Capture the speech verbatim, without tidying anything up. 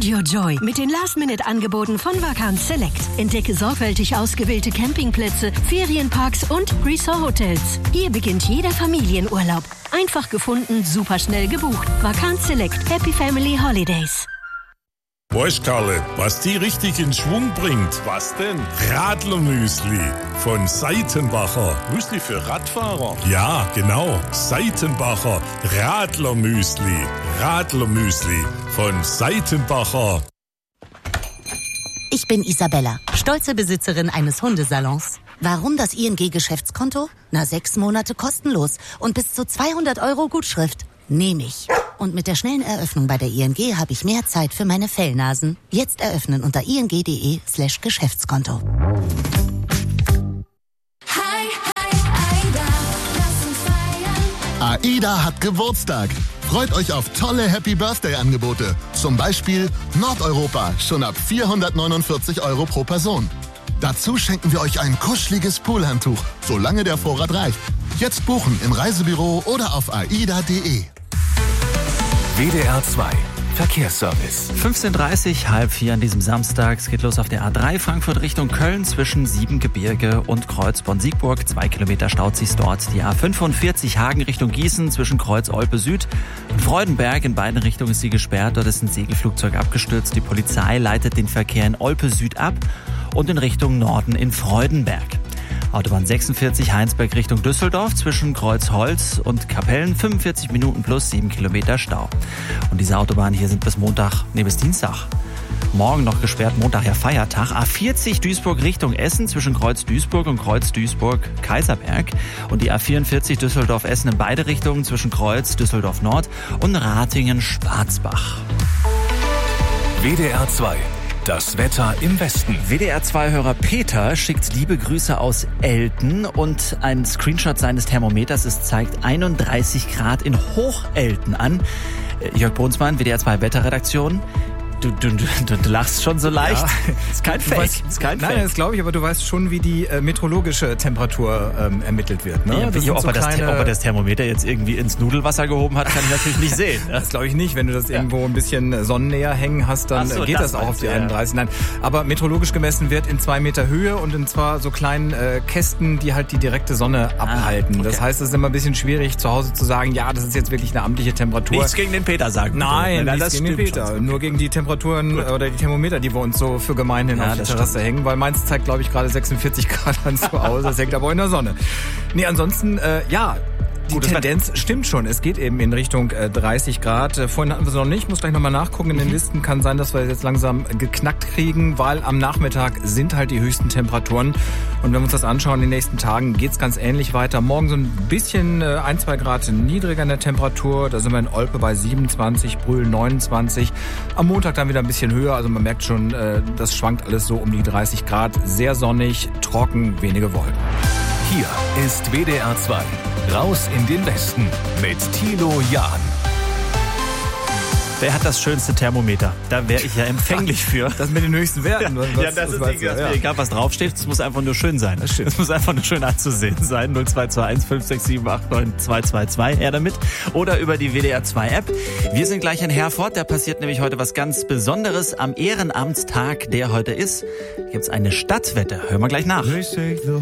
Find your joy mit den Last-Minute-Angeboten von Vacanz Select. Entdecke sorgfältig ausgewählte Campingplätze, Ferienparks und Resort-Hotels. Hier beginnt jeder Familienurlaub. Einfach gefunden, super schnell gebucht. Vacanz Select. Happy Family Holidays. Weißt, Karle, was die richtig in Schwung bringt? Was denn? Radlermüsli von Seitenbacher. Müsli für Radfahrer? Ja, genau. Seitenbacher Radlermüsli. Radlermüsli von Seitenbacher. Ich bin Isabella, stolze Besitzerin eines Hundesalons. Warum das I N G-Geschäftskonto? Na, sechs Monate kostenlos und bis zu zweihundert Euro Gutschrift. Nehme ich. Und mit der schnellen Eröffnung bei der I N G habe ich mehr Zeit für meine Fellnasen. Jetzt eröffnen unter ing.de slash Geschäftskonto. Hi, hi, Aida, lass uns feiern. AIDA hat Geburtstag. Freut euch auf tolle Happy Birthday-Angebote. Zum Beispiel Nordeuropa, schon ab vierhundertneunundvierzig Euro pro Person. Dazu schenken wir euch ein kuscheliges Poolhandtuch, solange der Vorrat reicht. Jetzt buchen im Reisebüro oder auf aida punkt de. W D R zwei Verkehrsservice. fünfzehn Uhr dreißig, halb vier an diesem Samstag. Es geht los auf der A drei Frankfurt Richtung Köln zwischen Siebengebirge und Kreuz-Bonn-Siegburg. Zwei Kilometer staut sich dort. Die A fünfundvierzig Hagen Richtung Gießen zwischen Kreuz-Olpe Süd und Freudenberg. In beiden Richtungen ist sie gesperrt. Dort ist ein Segelflugzeug abgestürzt. Die Polizei leitet den Verkehr in Olpe Süd ab und in Richtung Norden in Freudenberg. Autobahn sechsundvierzig Heinsberg Richtung Düsseldorf zwischen Kreuzholz und Kapellen, fünfundvierzig Minuten plus sieben Kilometer Stau. Und diese Autobahnen hier sind bis Montag, nee bis Dienstag. Morgen noch gesperrt, Montag ja Feiertag. A vierzig Duisburg Richtung Essen zwischen Kreuz Duisburg und Kreuz Duisburg Kaiserberg. Und die A vierundvierzig Düsseldorf Essen in beide Richtungen zwischen Kreuz Düsseldorf Nord und Ratingen Schwarzbach. W D R zwei. Das Wetter im Westen. W D R zwei Hörer Peter schickt liebe Grüße aus Elten und ein Screenshot seines Thermometers. Es zeigt einunddreißig Grad in Hochelten an. Jörg Brunsmann, W D R zwei Wetterredaktion. Du, du, du, du lachst schon so leicht. Ja. Ist kein Fake. Weißt, ist kein nein, Fake. das glaube ich, aber du weißt schon, wie die äh, meteorologische Temperatur ähm, ermittelt wird. Ne? Ja, das ob, so er das, kleine... ob er das Thermometer jetzt irgendwie ins Nudelwasser gehoben hat, kann ich natürlich nicht sehen. Ne? Das glaube ich nicht. Wenn du das irgendwo ein bisschen sonnennäher hängen hast, dann so, geht das das auch auf die ja. einunddreißig. Nein, aber meteorologisch gemessen wird in zwei Meter Höhe und in zwar so kleinen äh, Kästen, die halt die direkte Sonne abhalten. Ah, okay. Das heißt, es ist immer ein bisschen schwierig, zu Hause zu sagen, ja, das ist jetzt wirklich eine amtliche Temperatur. Nichts gegen den Peter sagen. Nein, Nein nichts das gegen den Peter. Schon. Nur gegen die Temperaturen Gut. oder die Thermometer, die wir uns so für gemeinhin ja, auf die Terrasse stimmt. hängen, weil meins zeigt, glaube ich, gerade sechsundvierzig Grad an zu Hause. Das hängt aber auch in der Sonne. Nee, ansonsten, äh, ja, die Gut, Tendenz stimmt schon. Es geht eben in Richtung äh, dreißig Grad. Äh, vorhin hatten wir es noch nicht. Muss gleich nochmal nachgucken in den Listen. Kann sein, dass wir jetzt langsam geknackt kriegen, weil am Nachmittag sind halt die höchsten Temperaturen. Und wenn wir uns das anschauen, in den nächsten Tagen geht's ganz ähnlich weiter. Morgen so ein bisschen äh, ein, zwei Grad niedriger in der Temperatur. Da sind wir in Olpe bei siebenundzwanzig, Brühl neunundzwanzig. Am Montag dann wieder ein bisschen höher. Also man merkt schon, äh, das schwankt alles so um die dreißig Grad. Sehr sonnig, trocken, wenige Wolken. Hier ist W D R zwei. Raus in den Westen mit Thilo Jahn. Wer hat das schönste Thermometer? Da wäre ich ja empfänglich für. Das mit den höchsten Werten. Ja, was, ja das was ist die, ja. egal was draufsteht, es muss einfach nur schön sein. Es muss einfach nur schön anzusehen sein. null zwei zwei eins fünf sechs sieben acht neun zwei zwei zwei, her damit. Oder über die W D R zwei App. Wir sind gleich in Herford, da passiert nämlich heute was ganz Besonderes. Am Ehrenamtstag, der heute ist, gibt's eine Stadtwette. Hören wir gleich nach.